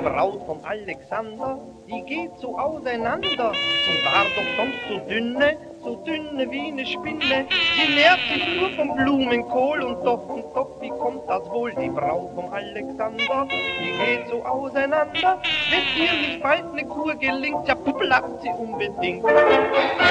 Braut vom Alexander, die geht so auseinander. Sie war doch sonst so dünne wie eine Spinne. Sie nährt sich nur vom Blumenkohl und doch, wie kommt das wohl? Die Braut vom Alexander, die geht so auseinander. Wenn ihr nicht bald eine Kur gelingt, ja, platt sie unbedingt.